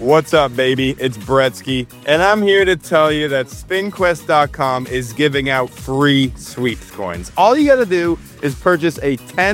What's up, baby? It's Bretsky, and I'm here to tell you that SpinQuest.com is giving out free sweeps coins. All you got to do is purchase a $10